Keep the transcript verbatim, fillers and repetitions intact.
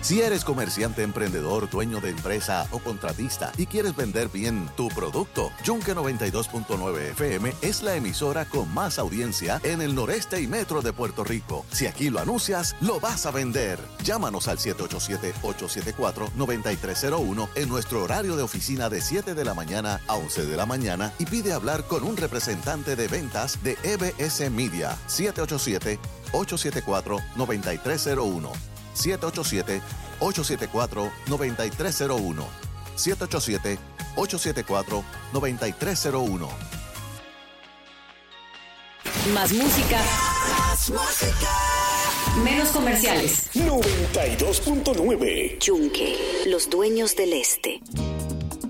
Si eres comerciante, emprendedor, dueño de empresa o contratista y quieres vender bien tu producto, Yunque noventa y dos punto nueve F M es la emisora con más audiencia en el noreste y metro de Puerto Rico. Si aquí lo anuncias, lo vas a vender. Llámanos al siete ocho siete, ocho siete cuatro, nueve tres cero uno en nuestro horario de oficina de siete de la mañana a once de la mañana y pide hablar con un representante de ventas de E B S Media. siete ocho siete, ocho siete cuatro, nueve tres cero uno. siete ocho siete, ocho siete cuatro, nueve tres cero uno. siete ocho siete, ocho siete cuatro, nueve tres cero uno. Más música. Más música. Menos comerciales. noventa y dos punto nueve. Yunque, los dueños del este.